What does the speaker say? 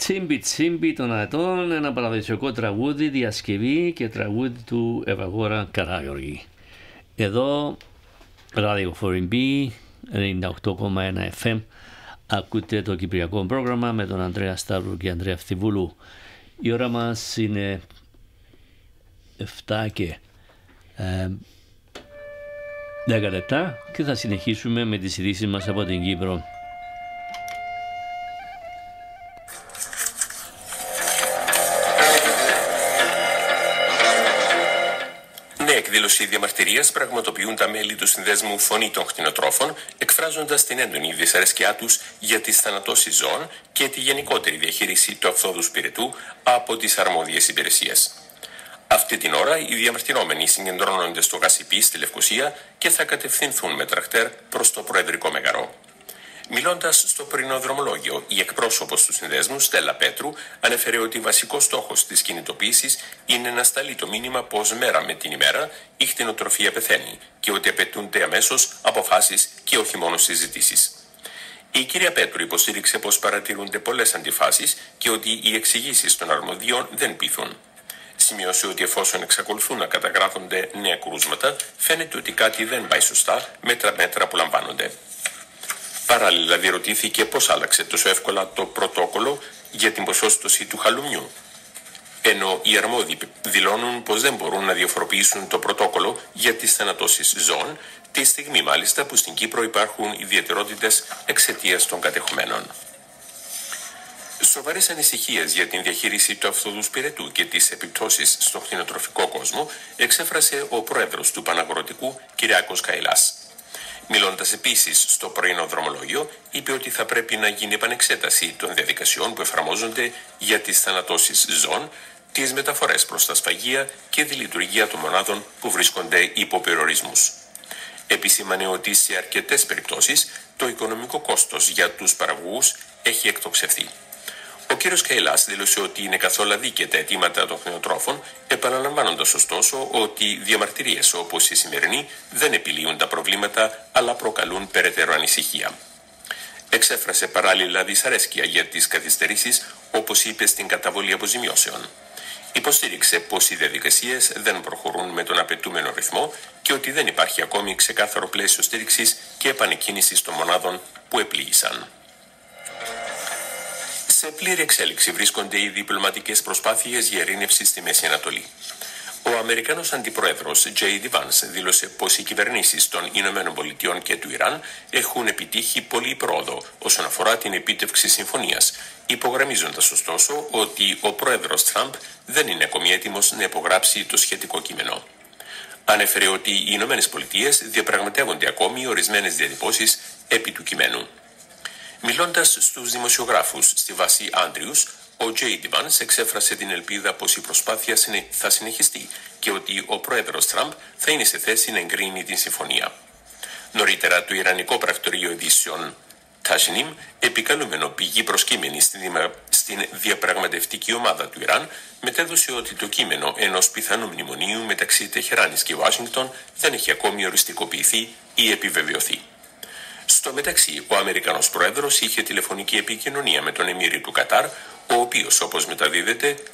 Τσίμπι Τσίμπι των Ατών, ένα παραδοσιακό τραγούδι, διασκευή και τραγούδι του Ευαγόρα Καράγιοργη. Εδώ, ράδιο 4B, 98,1 FM, ακούτε το κυπριακό πρόγραμμα με τον Ανδρέα Σταύρου και Ανδρέα Φθιβούλου. Η ώρα μας είναι 7 και 10 λεπτά και θα συνεχίσουμε με τις ειδήσεις μας από την Κύπρο. Εκδήλωση διαμαρτυρίας πραγματοποιούν τα μέλη του Συνδέσμου Φωνή των Κτηνοτρόφων, εκφράζοντας την έντονη δυσαρέσκειά τους για τις θανατώσεις ζώων και τη γενικότερη διαχείριση του αυθόδου πυρετού από τις αρμόδιες υπηρεσίες. Αυτή την ώρα οι διαμαρτυρόμενοι συγκεντρώνονται στο Γασιπί στη Λευκοσία και θα κατευθυνθούν με τρακτέρ προς το Προεδρικό Μέγαρο. Μιλώντας στο πρωινό δρομολόγιο, η εκπρόσωπος του Συνδέσμου, Στέλλα Πέτρου, ανέφερε ότι βασικός στόχος της κινητοποίησης είναι να σταλεί το μήνυμα πως μέρα με την ημέρα η κτηνοτροφία πεθαίνει και ότι απαιτούνται αμέσως αποφάσεις και όχι μόνο συζητήσεις. Η κυρία Πέτρου υποστήριξε πως παρατηρούνται πολλές αντιφάσεις και ότι οι εξηγήσεις των αρμοδίων δεν πείθουν. Σημείωσε ότι εφόσον εξακολουθούν να καταγράφονται νέα κρούσματα, φαίνεται ότι κάτι δεν πάει σωστά με τα μέτρα που λαμβάνονται. Παράλληλα, διερωτήθηκε πώς άλλαξε τόσο εύκολα το πρωτόκολλο για την ποσόστοση του χαλουμιού. Ενώ οι αρμόδιοι δηλώνουν πως δεν μπορούν να διαφοροποιήσουν το πρωτόκολλο για τις θανατώσεις ζώων, τη στιγμή μάλιστα που στην Κύπρο υπάρχουν ιδιαιτερότητες εξαιτίας των κατεχομένων. Σοβαρές ανησυχίες για την διαχείριση του αυθοδούς πυρετού και τις επιπτώσεις στον κτηνοτροφικό κόσμο εξέφρασε ο πρόεδρος του Παναγροτικού, Κυριάκος Καηλάς. Μιλώντας επίσης στο πρωινό δρομολόγιο, είπε ότι θα πρέπει να γίνει επανεξέταση των διαδικασιών που εφαρμόζονται για τις θανατώσεις ζώων, τις μεταφορές προς τα σφαγεία και τη λειτουργία των μονάδων που βρίσκονται υπό περιορισμούς. Επισήμανε ότι σε αρκετές περιπτώσεις το οικονομικό κόστος για τους παραγωγούς έχει εκτοξευθεί. Ο κ. Καηλάς δήλωσε ότι είναι καθόλου αδίκαια τα αιτήματα των κτηνοτρόφων, επαναλαμβάνοντας ωστόσο ότι διαμαρτυρίες όπως η σημερινή δεν επιλύουν τα προβλήματα αλλά προκαλούν περαιτέρω ανησυχία. Εξέφρασε παράλληλα δυσαρέσκεια για τις καθυστερήσεις, όπως είπε στην καταβολή αποζημιώσεων. Υποστήριξε πως οι διαδικασίες δεν προχωρούν με τον απαιτούμενο ρυθμό και ότι δεν υπάρχει ακόμη ξεκάθαρο πλαίσιο στήριξης και επανεκκίνησης των μονάδων που επλήγησαν. Σε πλήρη εξέλιξη βρίσκονται οι διπλωματικές προσπάθειες για ειρήνευση στη Μέση Ανατολή. Ο Αμερικανός Αντιπρόεδρος J.D. Vance δήλωσε πως οι κυβερνήσεις των Ηνωμένων Πολιτειών και του Ιράν έχουν επιτύχει πολύ πρόοδο όσον αφορά την επίτευξη συμφωνίας, υπογραμμίζοντας ωστόσο ότι ο πρόεδρος Τραμπ δεν είναι ακόμη έτοιμος να υπογράψει το σχετικό κείμενο. Ανέφερε ότι οι Ηνωμένες Πολιτείες διαπραγματεύονται ακόμη ορισμένες διατυπώσεις επί του κειμένου. Μιλώντας στους δημοσιογράφους στη βάση Άντριους, ο J.D. Vance εξέφρασε την ελπίδα πως η προσπάθεια θα συνεχιστεί και ότι ο πρόεδρος Τραμπ θα είναι σε θέση να εγκρίνει την συμφωνία. Νωρίτερα, το Ιρανικό Πρακτορείο Ειδήσεων Tasnim, επικαλούμενο πηγή προσκύμενη στην διαπραγματευτική ομάδα του Ιράν, μετέδωσε ότι το κείμενο ενός πιθανού μνημονίου μεταξύ Τεχεράνης και Ουάσιγκτον δεν έχει ακόμη οριστικοποιηθεί ή επιβεβαιωθεί. Στο μεταξύ, ο Αμερικανός Πρόεδρος είχε τηλεφωνική επικοινωνία με τον Εμμύρη του Κατάρ, ο οποίος, όπως μεταδίδεται,